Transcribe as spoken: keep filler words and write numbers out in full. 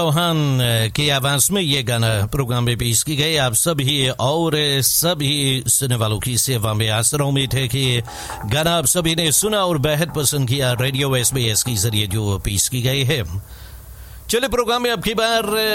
चौहान की आवाज में ये गाना प्रोग्राम में पेश की गई। आप सभी और सभी सुनने वालों की सेवा में आसरा उम्मीद है कि गाना आप सभी ने सुना और बेहद पसंद किया। रेडियो एस बी एस के जरिए जो पेश की गई है। चलिए प्रोग्राम में अब की बार